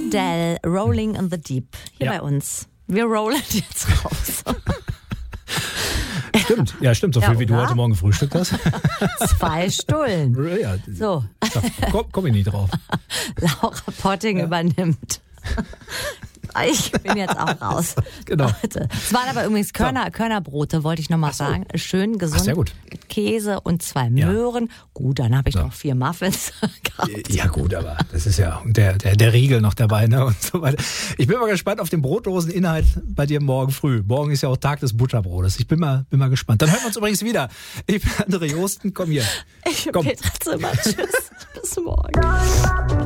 Adele, Rolling in the Deep, hier bei uns. Wir rollen jetzt raus. Stimmt, so viel wie du heute Morgen gefrühstückt hast. 2 Stullen. Ja, so. Komm ich nie drauf. Laura Potting übernimmt. Ich bin jetzt auch raus. Genau. Es waren aber übrigens Körnerbrote, wollte ich nochmal sagen. Schön gesund. Sehr gut. Käse und 2 Möhren. Gut, dann habe ich noch 4 Muffins gehabt. Ja gut, aber das ist ja der Riegel noch dabei, ne, und so weiter. Ich bin mal gespannt auf den Brotdoseninhalt bei dir morgen früh. Morgen ist ja auch Tag des Butterbrotes. Ich bin mal gespannt. Dann hören wir uns übrigens wieder. Ich bin André Josten, komm hier. Ich bin Petra Zimmer. Tschüss. Bis morgen.